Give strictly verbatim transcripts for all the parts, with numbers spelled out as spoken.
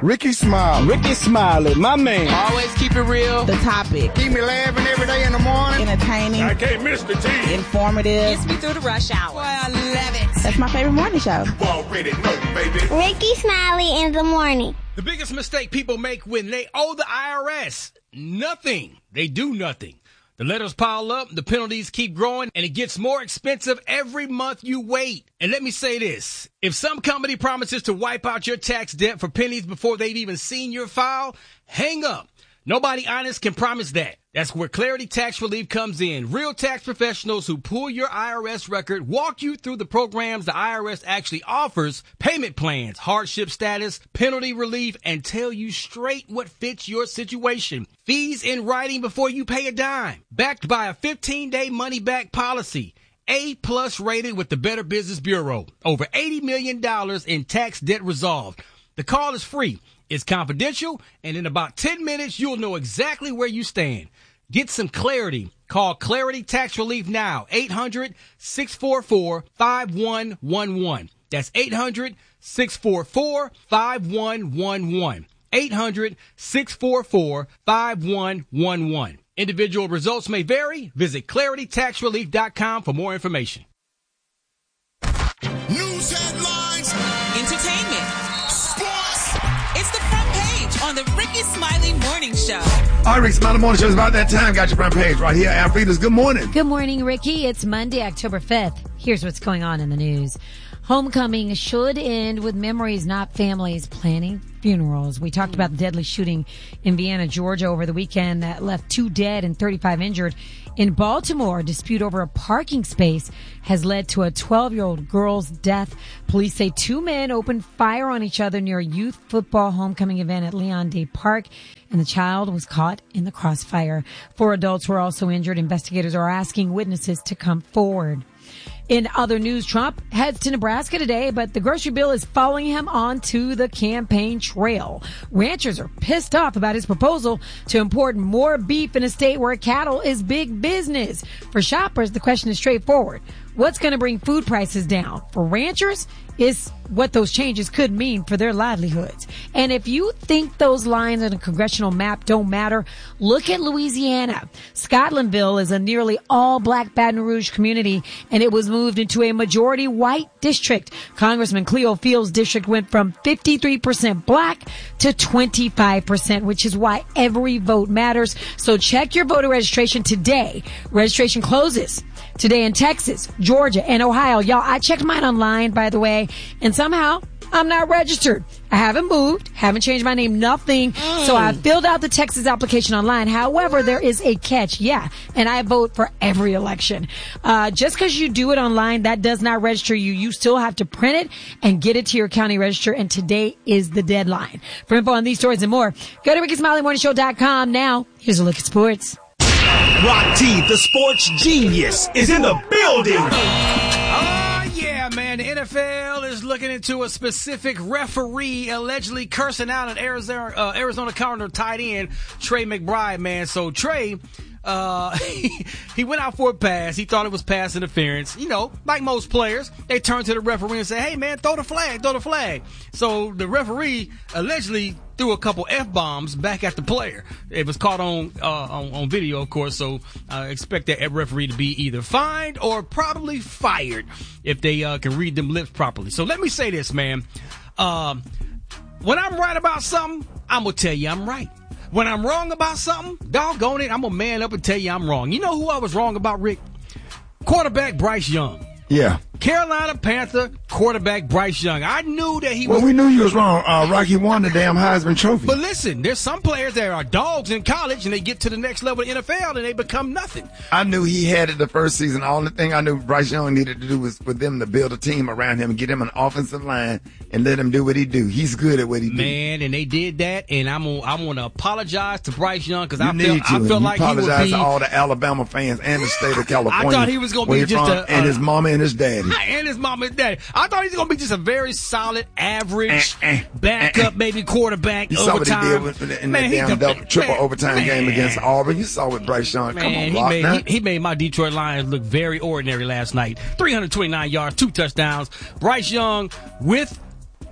Ricky Smiley. Ricky Smiley, my man. Always keep it real. The topic. Keep me laughing every day in the morning. Entertaining. I can't miss the tea. Informative. Gets me through the rush hour. Boy, I love it. That's my favorite morning show. Already know, baby. Ricky Smiley in the morning. The biggest mistake people make when they owe the I R S, nothing. They do nothing. The letters pile up, the penalties keep growing, and it gets more expensive every month you wait. And let me say this. If some company promises to wipe out your tax debt for pennies before they've even seen your file, hang up. Nobody honest can promise that. That's where Clarity Tax Relief comes in. Real tax professionals who pull your I R S record, walk you through the programs the I R S actually offers, payment plans, hardship status, penalty relief, and tell you straight what fits your situation. Fees in writing before you pay a dime. Backed by a fifteen-day money-back policy. A-plus rated with the Better Business Bureau. Over eighty million dollars in tax debt resolved. The call is free. It's confidential, and in about ten minutes, you'll know exactly where you stand. Get some clarity. Call Clarity Tax Relief now. eight hundred, six four four, five one one one. That's eight hundred, six four four, five one one one. eight hundred, six four four, five one one one. Individual results may vary. Visit clarity tax relief dot com for more information. News headlines. Entertainment. Sports. It's the front page on the Ricky Smiley Morning Show. All right, Ricky Smiley Morning Show is about that time. Got your front page right here. Alfreda's, good morning. Good morning, Ricky. It's Monday, October fifth. Here's what's going on in the news. Homecoming should end with memories, not families planning funerals. We talked about the deadly shooting in Vienna, Georgia over the weekend that left two dead and thirty-five injured. In Baltimore, a dispute over a parking space has led to a twelve-year-old girl's death. Police say two men opened fire on each other near a youth football homecoming event at Leon Day Park, and the child was caught in the crossfire. Four adults were also injured. Investigators are asking witnesses to come forward. In other news, Trump heads to Nebraska today, but the grocery bill is following him onto the campaign trail. Ranchers are pissed off about his proposal to import more beef in a state where cattle is big business. For shoppers, the question is straightforward. What's going to bring food prices down? For ranchers, is what those changes could mean for their livelihoods. And if you think those lines on a congressional map don't matter, look at Louisiana. Scotlandville is a nearly all-black Baton Rouge community, and it was moved into a majority-white district. Congressman Cleo Fields' district went from fifty-three percent black to twenty-five percent, which is why every vote matters. So check your voter registration today. Registration closes today in Texas, Georgia, and Ohio. Y'all, I checked mine online, by the way, and somehow I'm not registered. I haven't moved, haven't changed my name, nothing. Mm. So I filled out the Texas application online. However, there is a catch. Yeah. And I vote for every election. Uh, just because you do it online, that does not register you. You still have to print it and get it to your county register. And today is the deadline. For info on these stories and more, go to ricky smiley morning show dot com. Now, here's a look at sports. Rock T, the sports genius, is in the building. Oh, yeah, man. The N F L is looking into a specific referee allegedly cursing out an Arizona, uh, Arizona Cardinal tight end, Trey McBride, man. So Trey, uh, he, he went out for a pass. He thought it was pass interference. You know, like most players, they turn to the referee and say, hey, man, throw the flag, throw the flag. So the referee allegedly threw a couple F-bombs back at the player. It was caught on uh, on, on video, of course, so I uh, expect that referee to be either fined or probably fired if they uh, can read them lips properly. So let me say this, man. Um, when I'm right about something, I'm going to tell you I'm right. When I'm wrong about something, doggone it, I'm going to man up and tell you I'm wrong. You know who I was wrong about, Rick? Quarterback Bryce Young. Yeah. Carolina Panther quarterback Bryce Young. I knew that he well, was... Well, we knew you was wrong. Uh, Rocky won the damn Heisman Trophy. But listen, there's some players that are dogs in college and they get to the next level of the N F L and they become nothing. I knew he had it the first season. The only thing I knew Bryce Young needed to do was for them to build a team around him and get him an offensive line and let him do what he do. He's good at what he do. Man, and they did that, and I'm gonna, I'm going to apologize to Bryce Young because I feel I feel like he would be... apologize to all the Alabama fans and the state of California. I thought he was going to be just from, a... And uh, his mama and his daddy. And his mama and daddy. I thought he was going to be just a very solid, average, eh, eh, backup, eh, maybe quarterback, you overtime. saw what he did with, in man, that damn double, triple man, overtime man. game against Auburn. You saw what Bryce Young. Man, Come on, he Rock, made, now. he, he made my Detroit Lions look very ordinary last night. three hundred twenty-nine yards, two touchdowns. Bryce Young with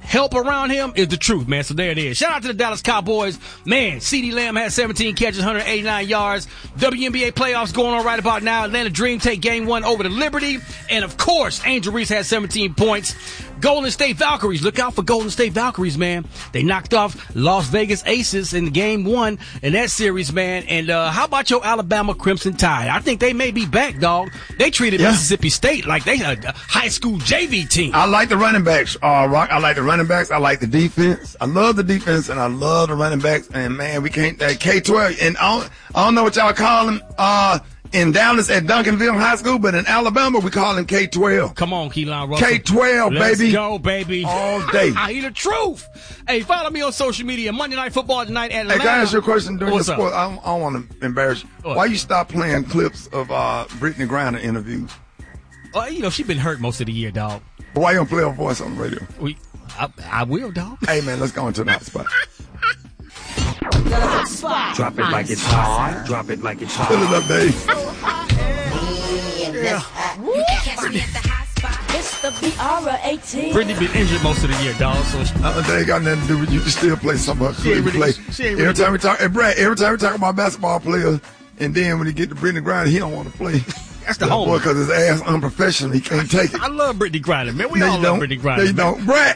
help around him is the truth, man. So there it is. Shout out to the Dallas Cowboys. Man, CeeDee Lamb has seventeen catches, one hundred eighty-nine yards. W N B A playoffs going on right about now. Atlanta Dream take game one over to Liberty. And, of course, Angel Reese has seventeen points. Golden State Valkyries. Look out for Golden State Valkyries, man. They knocked off Las Vegas Aces in game one in that series, man. And uh, how about your Alabama Crimson Tide? I think they may be back, dog. They treated Yeah. Mississippi State like they had a high school J V team. I like the running backs, uh, Rock. I like the running backs. I like the defense. I love the defense, and I love the running backs. And, man, we can't uh, – K twelve. And I don't, I don't know what y'all call them uh, in Dallas at Duncanville High School, but in Alabama we call them K twelve. Come on, Keelan Russell. K twelve, Let's baby. go, baby. All day. I hear the truth. Hey, follow me on social media. Monday Night Football tonight at Hey, Atlanta. can I ask you a question during What's the up? sport? I don't, I don't want to embarrass you. What? Why you stop playing clips of uh, Brittany Griner interviews? Well, you know, she been hurt most of the year, dog. But why you don't play her voice on the radio? We, I, I will, dog. Hey, man, let's go into the hot spot. Drop it like it's hot. Drop it like it's hot. Fill it up, Dave. It's the B R eighteen. Brittany been injured most of the year, dog. So she, Uh, they ain't got nothing to do with you. Can still play some of her She ain't clip really- play. she ain't Every really time we talk, hey, Brad, every time we talk about basketball players, and then when he get to Brittany Griner, he don't want to play. that's the That boy, home. because his ass unprofessional, he can't take it. I love Brittany Griner, man. We No, all you love don't. Brittany Griner. No, you man. don't. Brad.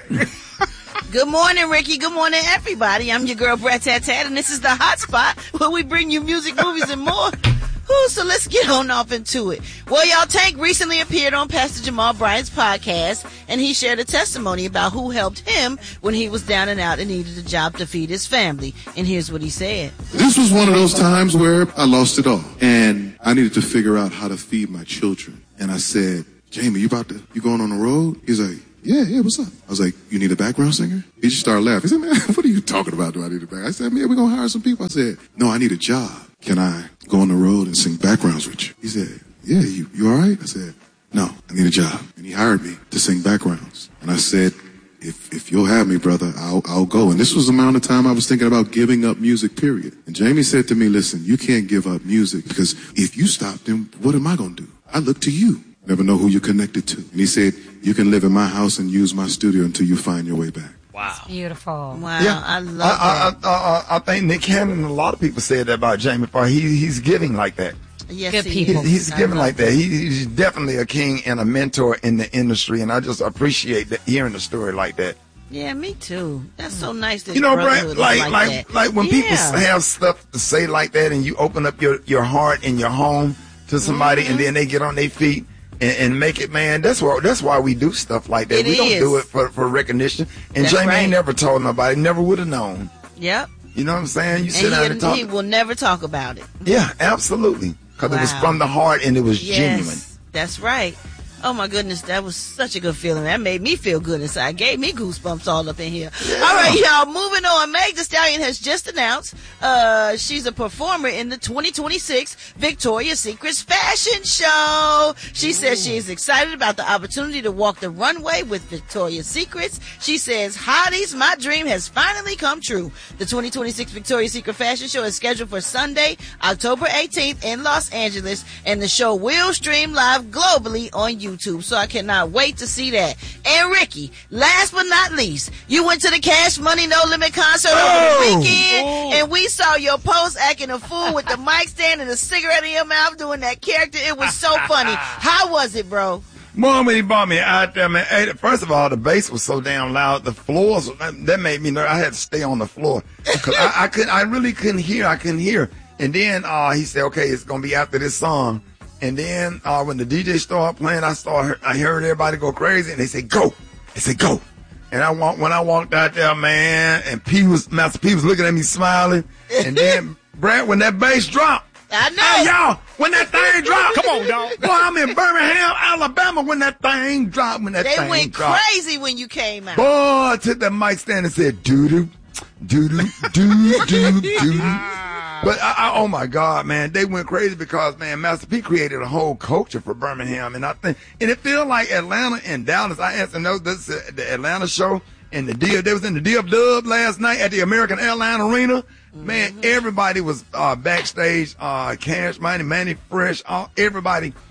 Good morning, Ricky. Good morning, everybody. I'm your girl, Brett Tat Tat, and this is the Hot Spot where we bring you music, movies, and more. Ooh, so let's get on off into it. Well, y'all, Tank recently appeared on Pastor Jamal Bryant's podcast, and he shared a testimony about who helped him when he was down and out and needed a job to feed his family. And here's what he said. This was one of those times where I lost it all, and I needed to figure out how to feed my children. And I said, Jamie, you about to, you going on the road? He's like, yeah, yeah, what's up? I was like, you need a background singer? He just started laughing. He said, man, what are you talking about? Do I need a background? I said, man, we're going to hire some people. I said, no, I need a job. Can I go on the road and sing backgrounds with you? He said, yeah, you, you all right? I said, no, I need a job. And he hired me to sing backgrounds. And I said, if if you'll have me, brother, I'll, I'll go. And this was the amount of time I was thinking about giving up music, period. And Jamie said to me, listen, you can't give up music because if you stop, then what am I going to do? I look to you. Never know who you're connected to. And he said, you can live in my house and use my studio until you find your way back. Wow. Beautiful. Wow, Yeah, I love I, that. I, I, I, I think Nick Cannon and a lot of people said that about Jamie Farr. He he's giving like that. Yes, Good he people. is. He's, he's I giving love like that. He, he's definitely a king and a mentor in the industry, and I just appreciate that, hearing the story like that. Yeah, me too. That's so nice. That You know, brotherhood Brad, is like like, like that. like when Yeah. people have stuff to say like that, and you open up your your heart and your home to somebody, Mm-hmm. and then they get on their feet. And, and make it, man. That's why. That's why we do stuff like that. It we don't is. do it for, for recognition. And That's Jamie right. ain't never told nobody. Never would have known. Yep. You know what I'm saying? You sit And down he, and talk. he will never talk about it. Yeah, absolutely. Because it was Wow. from the heart and it was Yes, genuine. that's right. Oh my goodness, that was such a good feeling. That made me feel good inside. Gave me goosebumps all up in here. All right, y'all, moving on. Meg Thee Stallion has just announced uh, she's a performer in the twenty twenty-six Victoria's Secret's fashion show. She says she is excited about the opportunity to walk the runway with Victoria's Secrets. She says, hotties, my dream has finally come true. The twenty twenty-six Victoria's Secret fashion show is scheduled for Sunday, October eighteenth in Los Angeles, and the show will stream live globally on YouTube. So I cannot wait to see that. And Ricky, last but not least, you went to the Cash Money No Limit concert over the weekend, and we saw your post acting a fool with the mic stand and a cigarette in your mouth doing that character. It was so funny. How was it, bro? Mom, when he brought me out there, man, hey, first of all, the bass was so damn loud. The floors, that made me nervous. I had to stay on the floor. Cause I, I couldn't, I really couldn't hear. I couldn't hear. And then uh, he said, okay, it's going to be after this song. And then uh, when the D J started playing, I started, I heard everybody go crazy, and they said, go. They said, go. And I walked, when I walked out there, man, and P was, Master P was looking at me smiling. And then, Brad, when that bass dropped, I know. hey, y'all, when that thing dropped. Come on, dog. Boy, I'm in Birmingham, Alabama, when that thing dropped, when that They thing went dropped. crazy when you came out. Boy, I took that mic stand and said, doo-doo, doo-doo, doo-doo, doo-doo. But, I, I, oh, my God, man, they went crazy because, man, Master P created a whole culture for Birmingham. And I think, and it feel like Atlanta and Dallas. I asked them, this uh, the Atlanta show and the D, they was in the D F Dub last night at the American Airline Arena. Man, Mm-hmm. everybody was uh, backstage, uh, Cash Money, Manny Fresh, all, everybody.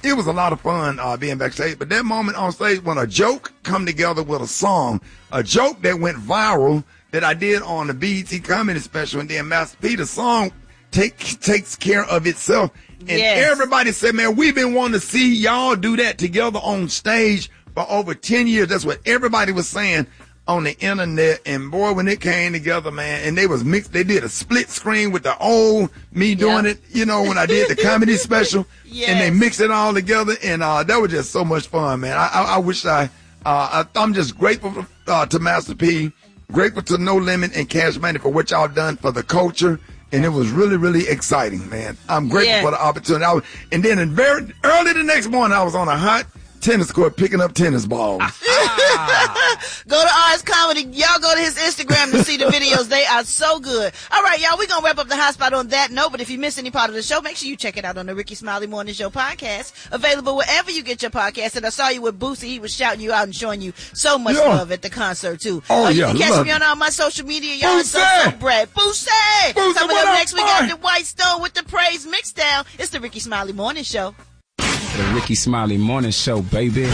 it was a lot of fun uh, being backstage. But that moment on stage when a joke come together with a song, a joke that went viral that I did on the B E T Comedy Special, and then Master P, the song take, takes care of itself. And Yes. everybody said, man, we've been wanting to see y'all do that together on stage for over ten years. That's what everybody was saying on the internet. And boy, when it came together, man, and they was mixed, they did a split screen with the old me doing Yeah. it, you know, when I did the comedy special, Yes. and they mixed it all together. And uh, that was just so much fun, man. I, I, I wish I, uh, I, I'm just grateful uh, to Master P, grateful to No Limit and Cash Money for what y'all done for the culture. And it was really, really exciting, man. I'm grateful Yeah. for the opportunity. I was, and then in very early the next morning, I was on a hot tennis court picking up tennis balls. Go to R's Comedy. Y'all go to his Instagram to see the videos. They are so good. All right, y'all, we're going to wrap up the hot spot on that note. But if you missed any part of the show, make sure you check it out on the Ricky Smiley Morning Show podcast. Available wherever you get your podcast. And I saw you with Boosie. He was shouting you out and showing you so much Yeah. love at the concert, too. Oh, Uh, you yeah, can catch love me it. on all my social media. Y'all are so, Boosie! so Brad. Boosie! Boosie, Coming what up up, next, we got boy? the White Stone with the Praise Mixdown. It's the Ricky Smiley Morning Show. The Ricky Smiley Morning Show, baby.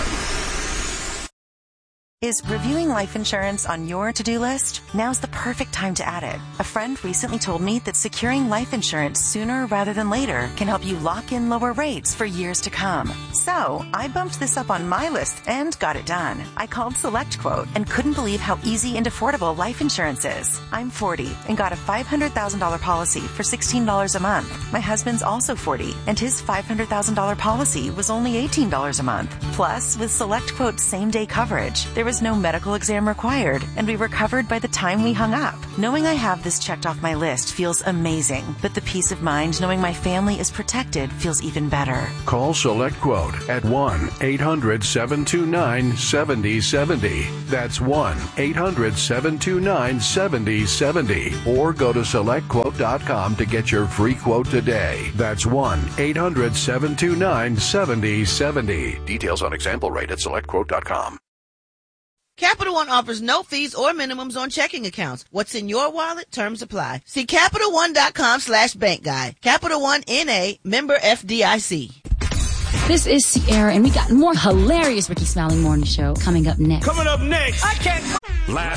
Is reviewing life insurance on your to-do list? Now's the perfect time to add it. A friend recently told me that securing life insurance sooner rather than later can help you lock in lower rates for years to come. So I bumped this up on my list and got it done. I called SelectQuote and couldn't believe how easy and affordable life insurance is. I'm forty and got a five hundred thousand dollars policy for sixteen dollars a month. My husband's also forty and his five hundred thousand dollars policy was only eighteen dollars a month. Plus, with SelectQuote's same-day coverage, there was no medical exam required, and we were covered by the time we hung up. Knowing I have this checked off my list feels amazing, but the peace of mind knowing my family is protected feels even better. Call SelectQuote at one eight hundred seven two nine seven zero seven zero. That's one eight hundred seven two nine seven zero seven zero. Or go to select quote dot com to get your free quote today. That's one eight hundred seven two nine seven zero seven zero. Details on example rate at select quote dot com. Capital One offers no fees or minimums on checking accounts. What's in your wallet? Terms apply. See Capital One dot com slash bank guide. Capital One N A, member F D I C. This is Sierra, and we got more hilarious Ricky Smiley Morning Show coming up next. Coming up next. I can't. Last